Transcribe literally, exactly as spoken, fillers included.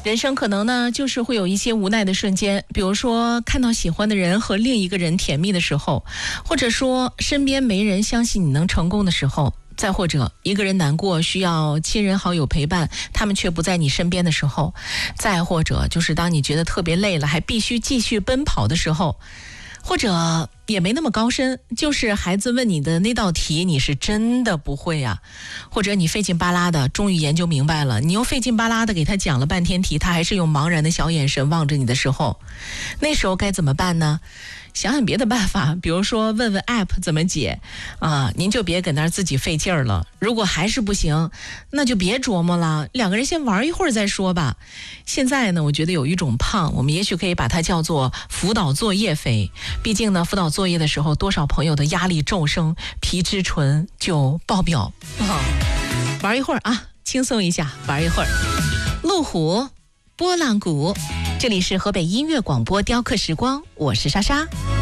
人生可能呢，就是会有一些无奈的瞬间，比如说看到喜欢的人和另一个人甜蜜的时候，或者说身边没人相信你能成功的时候，再或者一个人难过需要亲人好友陪伴，他们却不在你身边的时候，再或者就是当你觉得特别累了还必须继续奔跑的时候，或者也没那么高深，就是孩子问你的那道题你是真的不会啊，或者你费劲巴拉的终于研究明白了，你又费劲巴拉的给他讲了半天题，他还是用茫然的小眼神望着你的时候，那时候该怎么办呢？想想别的办法，比如说问问 app 怎么解啊，您就别搁那儿自己费劲儿了。如果还是不行，那就别琢磨了，两个人先玩一会儿再说吧。现在呢，我觉得有一种胖，我们也许可以把它叫做辅导作业肥。毕竟呢，辅导作业的时候，多少朋友的压力骤升，皮质醇就爆表。哦、玩一会儿啊，轻松一下，玩一会儿。路虎，波浪鼓。这里是河北音乐广播雕刻时光，我是莎莎。